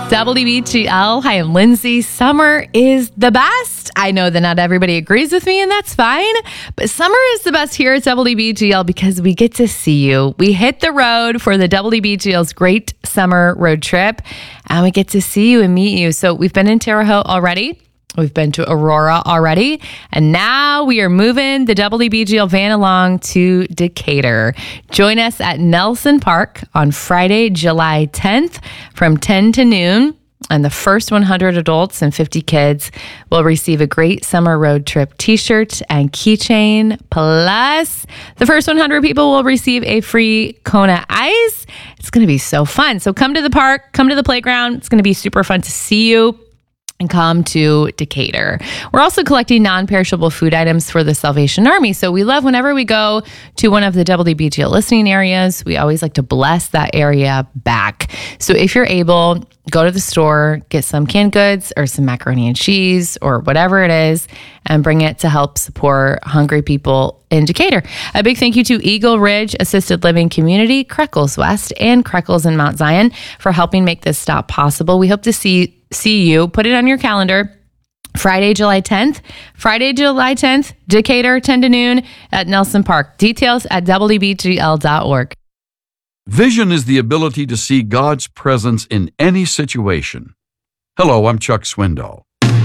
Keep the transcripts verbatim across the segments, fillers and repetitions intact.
W B G L. Hi, I'm Lindsay. Summer is the best. I know that not everybody agrees with me, and that's fine. But summer is the best here at W B G L because we get to see you. We hit the road for the W B G L's Great Summer Road Trip, and we get to see you and meet you. So we've been in Terre Haute already. We've been to Aurora already, and now we are moving the W B G L van along to Decatur. Join us at Nelson Park on Friday, July tenth from ten to noon, and the first one hundred adults and fifty kids will receive a Great Summer Road Trip t-shirt and keychain. Plus, the first one hundred people will receive a free Kona Ice. It's going to be so fun. So come to the park, come to the playground. It's going to be super fun to see you. And come to Decatur. We're also collecting non-perishable food items for the Salvation Army. So we love whenever we go to one of the W B G L listening areas, we always like to bless that area back. So if you're able, go to the store, get some canned goods or some macaroni and cheese or whatever it is, and bring it to help support hungry people in Decatur. A big thank you to Eagle Ridge Assisted Living Community, Creckles West, and Creckles in Mount Zion for helping make this stop possible. We hope to see see you. Put it on your calendar. Friday, July tenth. Friday, July tenth, Decatur, ten to noon at Nelson Park. Details at W B G L dot org. Vision is the ability to see God's presence in any situation. Hello, I'm Chuck Swindoll.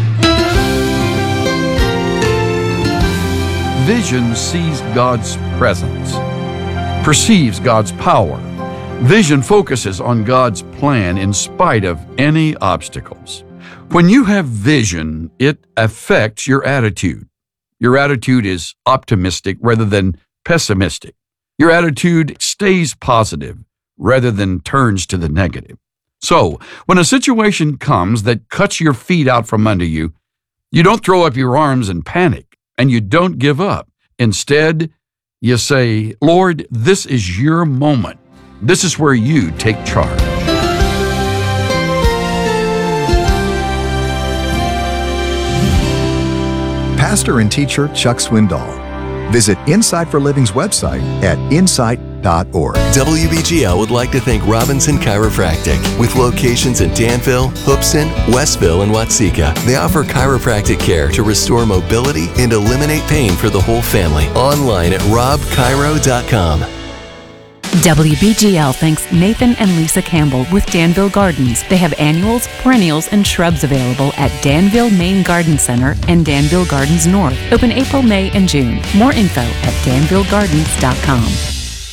Vision sees God's presence, perceives God's power. Vision focuses on God's plan in spite of any obstacles. When you have vision, it affects your attitude. Your attitude is optimistic rather than pessimistic. Your attitude stays positive rather than turns to the negative. So, when a situation comes that cuts your feet out from under you, you don't throw up your arms and panic, and you don't give up. Instead, you say, Lord, this is your moment. This is where you take charge. Pastor and teacher Chuck Swindoll. Visit Insight for Living's website at insight dot org. W B G L would like to thank Robinson Chiropractic. With locations in Danville, Hoopeston, Westville, and Watseka, they offer chiropractic care to restore mobility and eliminate pain for the whole family. Online at rob chiro dot com. W B G L thanks Nathan and Lisa Campbell with Danville Gardens. They have annuals, perennials, and shrubs available at Danville Main Garden Center and Danville Gardens North. Open April, May, and June. More info at danville gardens dot com.